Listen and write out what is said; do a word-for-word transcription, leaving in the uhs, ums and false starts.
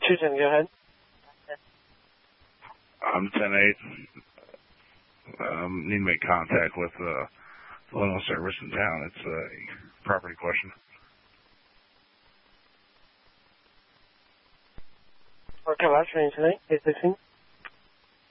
two ten, go ahead. I'm ten eight. Um, need to make contact with uh, the limo service in town. It's a property question. Okay, last train tonight, eight sixteen.